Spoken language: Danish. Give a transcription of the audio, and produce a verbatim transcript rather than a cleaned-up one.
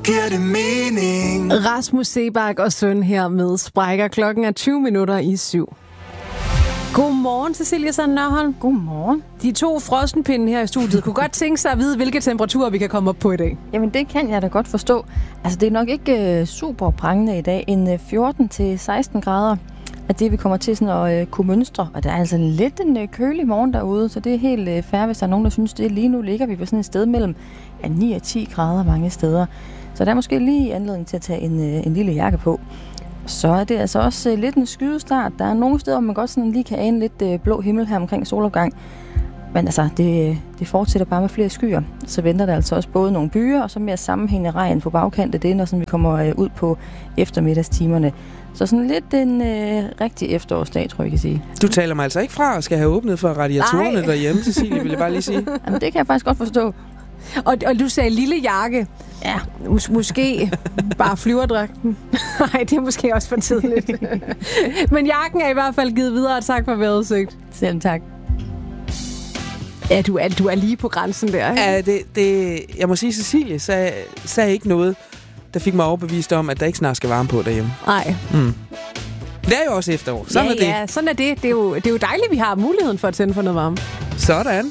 giver det mening. Rasmus Seebach og søn her med Sprækker. Klokken er tyve minutter i syv. Godmorgen, Cecilie Sand Nørholm. Godmorgen. De to frossenpinde her i studiet kunne godt tænke sig at vide, hvilke temperaturer vi kan komme op på i dag. Jamen, det kan jeg da godt forstå. Altså, det er nok ikke uh, super prangende i dag. En uh, fjorten til seksten grader er det, vi kommer til sådan at uh, kunne mønstre. Og der er altså lidt en uh, kølig morgen derude, så det er helt uh, fair, hvis der er nogen, der synes, det lige nu ligger vi på sådan et sted mellem ja, ni og ti grader mange steder. Så der er måske lige anledning til at tage en, uh, en lille jakke på. Så er det altså også uh, lidt en skydestart. Der er nogle steder, hvor man godt sådan lige kan ane lidt uh, blå himmel her omkring solopgang. Men altså, det, det fortsætter bare med flere skyer. Så venter der altså også både nogle byer, og så mere sammenhængende regn på bagkant af det, når sådan, vi kommer uh, ud på eftermiddagstimerne. Så sådan lidt en uh, rigtig efterårsdag, tror jeg, jeg kan sige. Du taler mig altså ikke fra og skal have åbnet for radiatorerne Nej. derhjemme, Cecilie, vil jeg bare lige sige. Jamen, det kan jeg faktisk godt forstå. Og, og du sagde lille jakke. Ja. Mås- måske bare flyverdragten. Nej, det er måske også for tidligt. Men jakken er i hvert fald givet videre, og tak for vejrudsigt. Selv tak. Ja, du er, du er lige på grænsen der, ikke? Ja, det, det, jeg må sige, Cecilie sagde, sagde ikke noget, der fik mig overbevist om, at der ikke snart skal varme på derhjemme. Nej. Mm. Det er jo også efterår. Sådan ja, er det. Ja, sådan er det. Det er, jo, det er jo dejligt, at vi har muligheden for at tænde for noget varme. Sådan.